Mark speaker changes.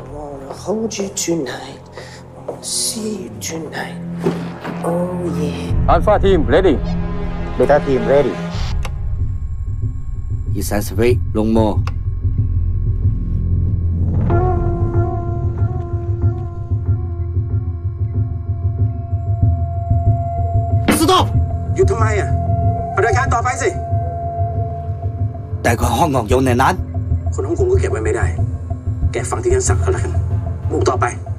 Speaker 1: wanna hold you tonight. Wanna see you tonight. Oh yeah.
Speaker 2: Alpha Team ready.
Speaker 3: Beta Team ready.
Speaker 4: 23位龍魔。Stop！
Speaker 5: หยุดทำไมอ่ะปฏิบัติการต่อไปสิ
Speaker 4: แต่ก็ห้องออกอยู่ในนั้น
Speaker 5: คนฮ่องกงก็เก็บไว้ไม่ได้แกฟังที่ฉันสั่งเขาแล้วกันมุ่งต่อไป